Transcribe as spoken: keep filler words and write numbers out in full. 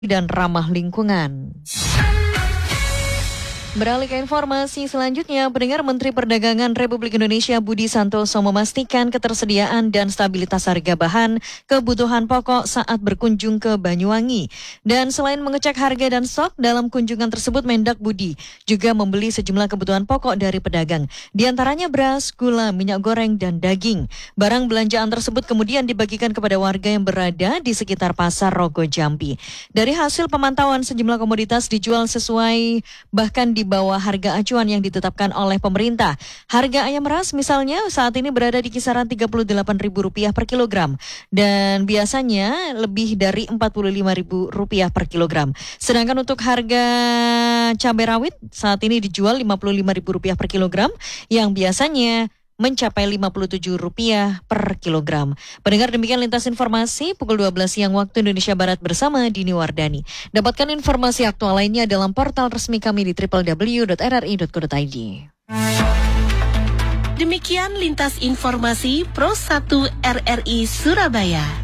dan ramah lingkungan. Beralih ke informasi selanjutnya, pendengar, Menteri Perdagangan Republik Indonesia Budi Santoso memastikan ketersediaan dan stabilitas harga bahan kebutuhan pokok saat berkunjung ke Banyuwangi. Dan selain mengecek harga dan stok, dalam kunjungan tersebut Mendak Budi juga membeli sejumlah kebutuhan pokok dari pedagang, di antaranya beras, gula, minyak goreng, dan daging. Barang belanjaan tersebut kemudian dibagikan kepada warga yang berada di sekitar Pasar Rogo Jambi. Dari hasil pemantauan, sejumlah komoditas dijual sesuai bahkan di di bawah harga acuan yang ditetapkan oleh pemerintah. Harga ayam ras misalnya saat ini berada di kisaran tiga puluh delapan ribu rupiah per kilogram dan biasanya lebih dari empat puluh lima ribu rupiah per kilogram. Sedangkan untuk harga cabai rawit saat ini dijual lima puluh lima ribu rupiah per kilogram yang biasanya mencapai lima puluh tujuh rupiah per kilogram. Pendengar, demikian lintas informasi pukul dua belas siang waktu Indonesia Barat bersama Dini Wardani. Dapatkan informasi aktual lainnya dalam portal resmi kami di w w w titik r r i titik co titik i d. Demikian lintas informasi Pro satu R R I Surabaya.